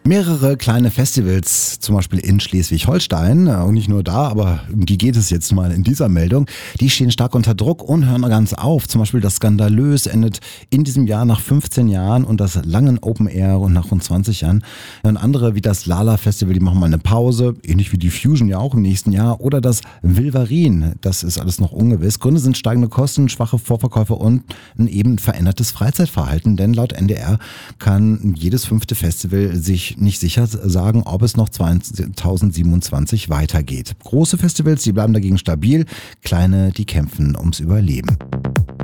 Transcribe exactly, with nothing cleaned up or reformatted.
Mehrere kleine Festivals, zum Beispiel in Schleswig-Holstein, und nicht nur da, aber um die geht es jetzt mal in dieser Meldung, die stehen stark unter Druck und hören ganz auf. Zum Beispiel das Skandalös endet in diesem Jahr nach fünfzehn Jahren und das Langen Open Air und nach rund zwanzig Jahren. Und andere wie das Lala Festival, die machen mal eine Pause, ähnlich wie die Fusion ja auch im nächsten Jahr. Oder das Wilvarin, das ist alles noch ungewiss. Gründe sind steigende Kosten, schwache Vorverkäufe und ein eben verändertes Freizeitverhalten, denn laut N D R kann jedes fünfte Festival sich nicht sicher sagen, ob es noch zweitausendsiebenundzwanzig weitergeht. Große Festivals, die bleiben dagegen stabil, kleine, die kämpfen ums Überleben.